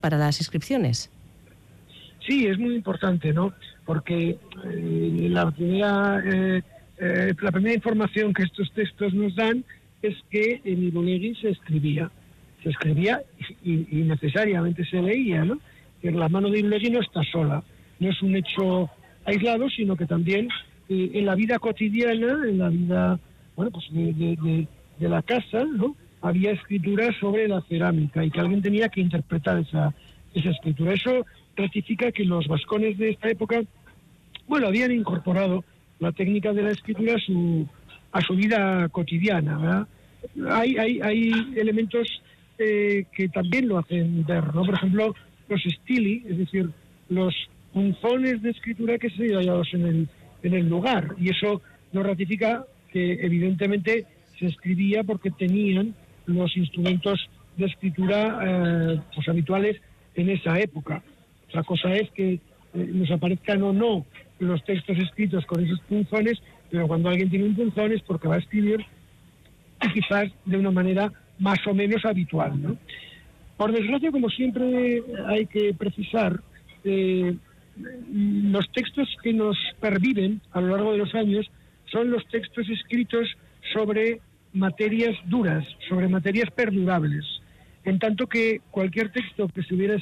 para las inscripciones. Sí, es muy importante, ¿no? Porque la primera información que estos textos nos dan es que en Irulegui se escribía y necesariamente se leía, ¿no? Que la mano de Irulegui no está sola, no es un hecho aislado, sino que también en la vida cotidiana, en la vida, bueno, pues de la casa, ¿no? Había escritura sobre la cerámica y que alguien tenía que interpretar esa escritura. Eso ratifica que los vascones de esta época, bueno, habían incorporado la técnica de la escritura a su vida cotidiana, ¿verdad? Hay elementos que también lo hacen ver, ¿no? Por ejemplo, los stili, es decir, los punzones de escritura que se hallados en el lugar, y eso nos ratifica que evidentemente se escribía porque tenían los instrumentos de escritura pues habituales en esa época. Otra cosa es que nos aparezcan o no los textos escritos con esos punzones, pero cuando alguien tiene un punzón es porque va a escribir y quizás de una manera más o menos habitual, ¿no? Por desgracia, como siempre hay que precisar, los textos que nos perviven a lo largo de los años son los textos escritos sobre materias duras, sobre materias perdurables, en tanto que cualquier texto que se hubiera